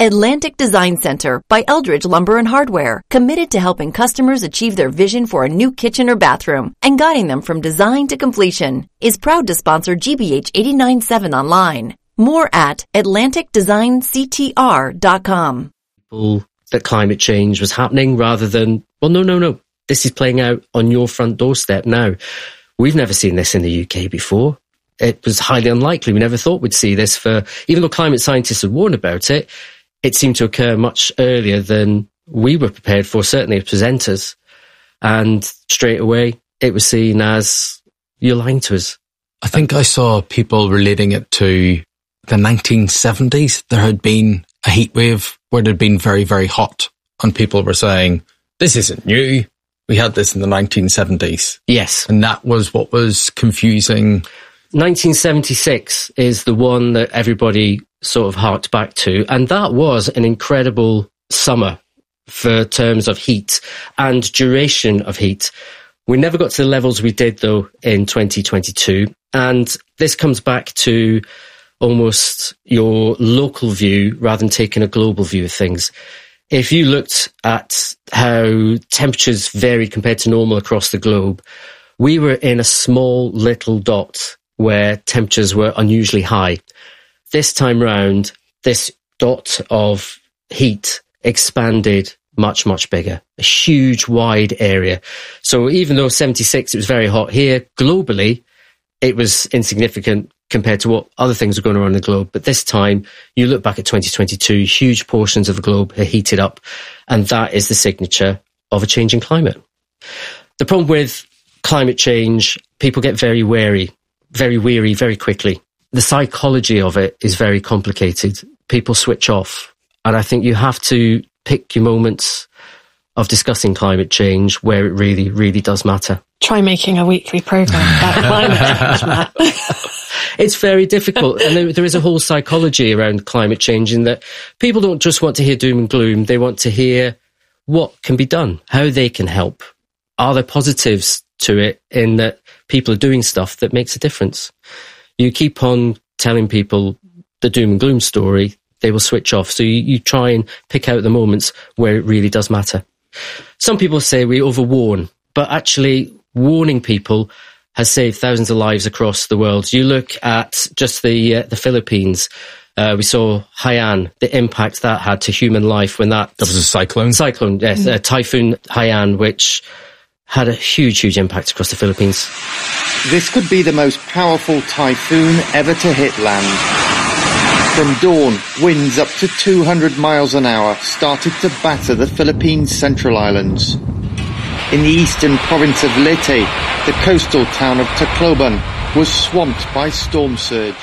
Atlantic Design Center by Eldridge Lumber and Hardware, committed to helping customers achieve their vision for a new kitchen or bathroom and guiding them from design to completion, is proud to sponsor GBH 89.7 online. More at AtlanticDesignCTR.com. That climate change was happening rather than, well, no, this is playing out on your front doorstep now. We've never seen this in the UK before. It was highly unlikely. We never thought we'd see this even though climate scientists had warned about it, it seemed to occur much earlier than we were prepared for, certainly as presenters. And straight away, it was seen as, you're lying to us. I think I saw people relating it to the 1970s. There had been a heat wave where it had been very, very hot. And people were saying, this isn't new. We had this in the 1970s. Yes. And that was what was confusing. 1976 is the one that everybody sort of harked back to. And that was an incredible summer for terms of heat and duration of heat. We never got to the levels we did, though, in 2022. And this comes back to almost your local view rather than taking a global view of things. If you looked at how temperatures varied compared to normal across the globe, we were in a small little dot where temperatures were unusually high. This time round, this dot of heat expanded much, much bigger, a huge, wide area. So even though 76, it was very hot here, globally, it was insignificant compared to what other things were going on in the globe. But this time, you look back at 2022, huge portions of the globe are heated up, and that is the signature of a changing climate. The problem with climate change, people get very weary very quickly. The psychology of it is very complicated. People switch off. And I think you have to pick your moments of discussing climate change where it really, really does matter. Try making a weekly programme about climate change, Matt. It's very difficult. And there is a whole psychology around climate change in that people don't just want to hear doom and gloom. They want to hear what can be done, how they can help. Are there positives to it in that people are doing stuff that makes a difference? You keep on telling people the doom and gloom story, they will switch off. So you try and pick out the moments where it really does matter. Some people say we overwarn, but actually warning people has saved thousands of lives across the world. You look at just the Philippines. We saw Haiyan, the impact that had to human life when that was a cyclone? Cyclone, yes. Typhoon Haiyan, which had a huge impact across the Philippines. This could be the most powerful typhoon ever to hit land. From dawn, winds up to 200 miles an hour started to batter the Philippines' central islands. In the eastern province of Leyte, the coastal town of Tacloban was swamped by storm surge.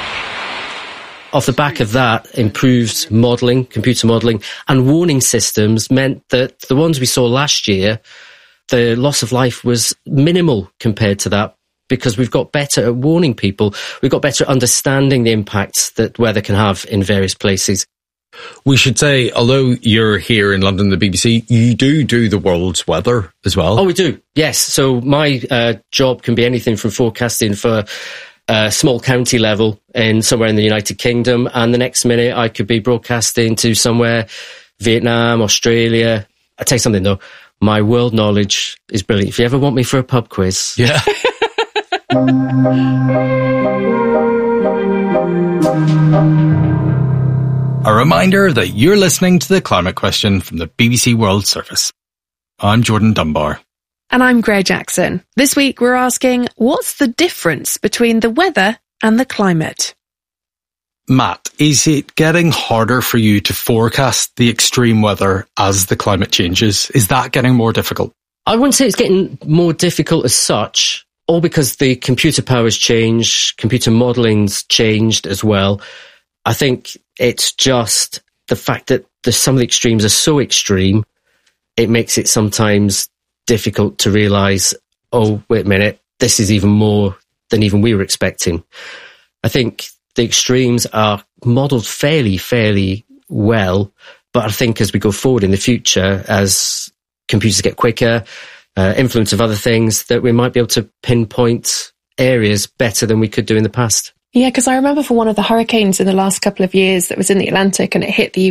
Off the back of that, improved modelling, computer modelling, and warning systems meant that the ones we saw last year, the loss of life was minimal compared to that, because we've got better at warning people. We've got better at understanding the impacts that weather can have in various places. We should say, although you're here in London, the BBC, you do the world's weather as well. Oh, we do, yes. So my job can be anything from forecasting for a small county level in somewhere in the United Kingdom, and the next minute I could be broadcasting to somewhere, Vietnam, Australia. I tell you something though, my world knowledge is brilliant. If you ever want me for a pub quiz. Yeah. A reminder that you're listening to The Climate Question from the BBC World Service. I'm Jordan Dunbar. And I'm Greg Jackson. This week we're asking, what's the difference between the weather and the climate? Matt, is it getting harder for you to forecast the extreme weather as the climate changes? Is that getting more difficult? I wouldn't say it's getting more difficult as such, all because the computer power's changed, computer modelling's changed as well. I think it's just the fact that some of the extremes are so extreme, it makes it sometimes difficult to realise, oh, wait a minute, this is even more than even we were expecting. I think the extremes are modelled fairly well, but I think as we go forward in the future, as computers get quicker, influence of other things, that we might be able to pinpoint areas better than we could do in the past. Yeah, because I remember for one of the hurricanes in the last couple of years that was in the Atlantic and it hit the